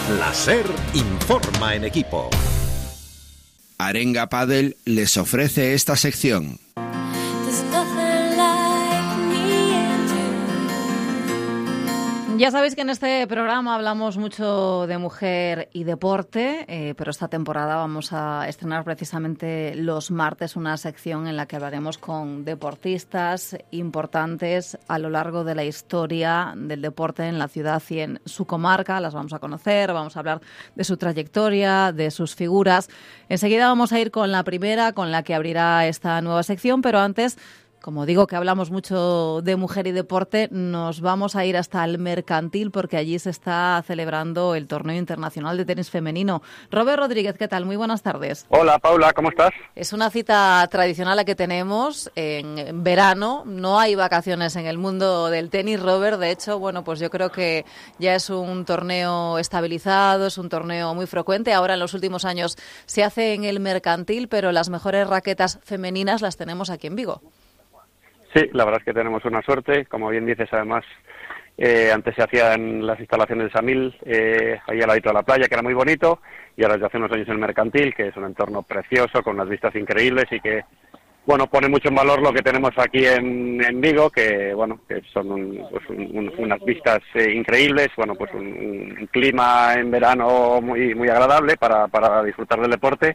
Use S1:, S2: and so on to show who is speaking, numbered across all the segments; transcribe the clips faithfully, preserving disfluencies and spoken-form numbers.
S1: La SER informa en equipo.
S2: Arenga Padel les ofrece esta sección.
S3: Ya sabéis que en este programa hablamos mucho de mujer y deporte, eh, pero esta temporada vamos a estrenar precisamente los martes una sección en la que hablaremos con deportistas importantes a lo largo de la historia del deporte en la ciudad y en su comarca. Las vamos a conocer, vamos a hablar de su trayectoria, de sus figuras. Enseguida vamos a ir con la primera, con la que abrirá esta nueva sección, pero antes... Como digo que hablamos mucho de mujer y deporte, nos vamos a ir hasta el Mercantil porque allí se está celebrando el Torneo Internacional de Tenis Femenino. Robert Rodríguez, ¿qué tal? Muy buenas tardes.
S4: Hola, Paula, ¿cómo estás?
S3: Es una cita tradicional la que tenemos en verano. No hay vacaciones en el mundo del tenis, Robert. De hecho, bueno, pues yo creo que ya es un torneo estabilizado, es un torneo muy frecuente. Ahora, en los últimos años, se hace en el Mercantil, pero las mejores raquetas femeninas las tenemos aquí en Vigo.
S4: Sí, la verdad es que tenemos una suerte, como bien dices, además, eh, antes se hacía en las instalaciones de Samil, eh, ahí al ladito de la playa, que era muy bonito, y ahora desde hace unos años en el Mercantil, que es un entorno precioso, con unas vistas increíbles y que, bueno, pone mucho en valor lo que tenemos aquí en, en Vigo, que, bueno, que son un, pues un, un, unas vistas eh, increíbles, bueno, pues un, un clima en verano muy, muy agradable para, para disfrutar del deporte.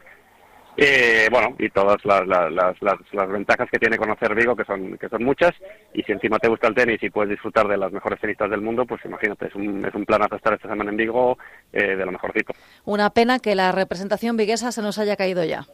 S4: Eh, bueno, y todas las, las, las, las ventajas que tiene conocer Vigo, que son que son muchas, y si encima te gusta el tenis y puedes disfrutar de las mejores tenistas del mundo, pues imagínate, es un, es un planazo estar esta semana en Vigo, eh, de lo mejorcito.
S3: Una pena que la representación viguesa se nos haya caído ya.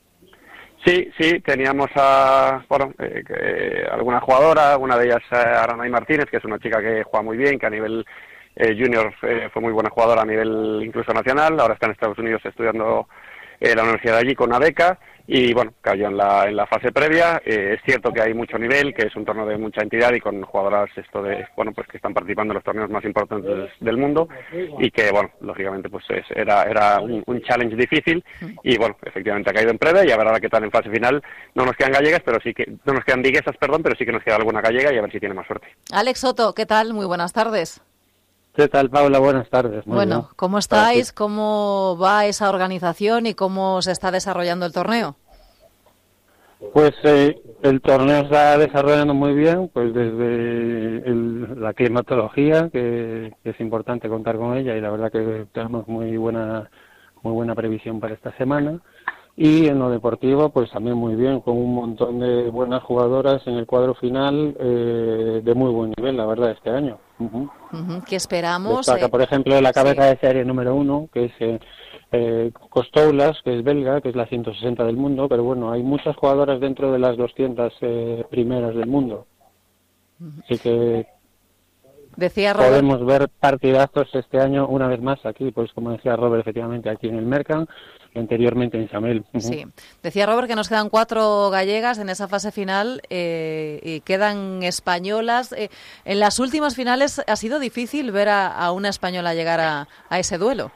S4: Sí, sí, teníamos a, bueno, eh, eh, alguna jugadora, una de ellas eh, Aranay Martínez, que es una chica que juega muy bien, que a nivel eh, junior eh, fue muy buena jugadora a nivel incluso nacional, ahora está en Estados Unidos estudiando Eh, la universidad de allí con una beca y bueno, cayó en la en la fase previa. Eh, es cierto que hay mucho nivel, que es un torneo de mucha entidad y con jugadoras esto de bueno pues que están participando en los torneos más importantes del mundo y que bueno, lógicamente pues es, era era un, un challenge difícil y bueno, efectivamente ha caído en previa y a ver ahora qué tal en fase final. No nos quedan gallegas, pero sí que no nos quedan viguesas, perdón, pero sí que nos queda alguna gallega y a ver si tiene más suerte.
S3: Alex Soto, ¿qué tal? Muy buenas tardes.
S5: ¿Qué tal, Paula? Buenas tardes. Muy
S3: bueno,
S5: bien.
S3: ¿cómo estáis? ¿Cómo va esa organización y cómo se está desarrollando el torneo?
S5: Pues eh, el torneo se está desarrollando muy bien, pues desde el, la climatología, que, que es importante contar con ella y la verdad que tenemos muy buena muy buena previsión para esta semana. Y en lo deportivo, pues también muy bien, con un montón de buenas jugadoras en el cuadro final eh, de muy buen nivel, la verdad, este año. Uh-huh.
S3: Uh-huh. ¿Qué esperamos?
S5: Destaca,
S3: eh...
S5: por ejemplo, la cabeza
S3: sí.
S5: de serie número uno, que es eh, eh, Costoulas, que es belga, que es la ciento sesenta del mundo, pero bueno, hay muchas jugadoras dentro de las doscientas eh, primeras del mundo. Uh-huh. Así que
S3: decía Robert...
S5: podemos ver partidazos este año una vez más aquí, pues como decía Robert, efectivamente, aquí en el Mercan, anteriormente en Samil. Uh-huh.
S3: Sí, decía Robert que nos quedan cuatro gallegas en esa fase final eh, y quedan españolas. Eh, en las últimas finales ha sido difícil ver a, a una española llegar a, a ese duelo.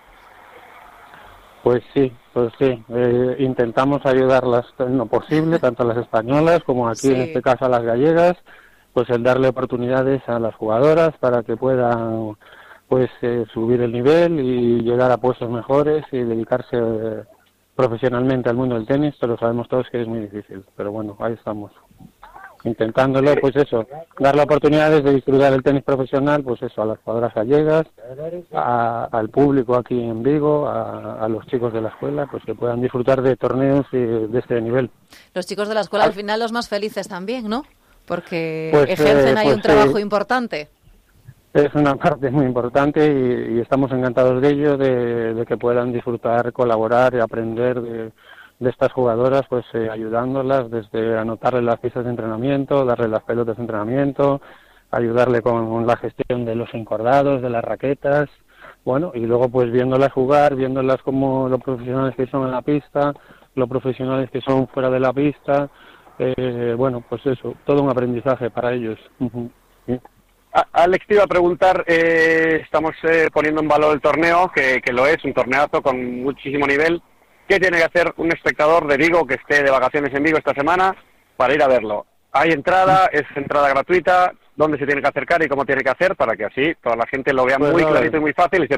S5: Pues sí, pues sí. Eh, intentamos ayudarlas en lo posible, tanto a las españolas como aquí, sí. En este caso a las gallegas, pues el darle oportunidades a las jugadoras para que puedan pues eh, subir el nivel y llegar a puestos mejores y dedicarse eh, profesionalmente al mundo del tenis, pero sabemos todos que es muy difícil. Pero bueno, ahí estamos, intentándolo, pues eso, darle oportunidades de disfrutar el tenis profesional, pues eso, a las jugadoras gallegas, a, al público aquí en Vigo, a, a los chicos de la escuela, pues que puedan disfrutar de torneos y de este nivel.
S3: Los chicos de la escuela al final los más felices también, ¿no? Porque
S5: pues,
S3: ejercen
S5: eh,
S3: ahí
S5: pues,
S3: un trabajo
S5: eh,
S3: importante.
S5: Es una parte muy importante y, y estamos encantados de ello, de, de que puedan disfrutar, colaborar y aprender de, de estas jugadoras, pues eh, ayudándolas desde anotarle las pistas de entrenamiento, darle las pelotas de entrenamiento, ayudarle con la gestión de los encordados, de las raquetas, bueno, y luego pues viéndolas jugar, viéndolas como lo profesionales que son en la pista, lo profesionales que son fuera de la pista, eh, bueno, pues eso, todo un aprendizaje para ellos. Uh-huh. ¿Sí?
S4: Alex, te iba a preguntar, eh, estamos eh, poniendo en valor el torneo, que, que lo es, un torneazo con muchísimo nivel. ¿Qué tiene que hacer un espectador de Vigo que esté de vacaciones en Vigo esta semana para ir a verlo? ¿Hay entrada? ¿Es entrada gratuita? ¿Dónde se tiene que acercar y cómo tiene que hacer para que así toda la gente lo vea
S5: pues
S4: muy
S5: no,
S4: clarito y muy fácil y se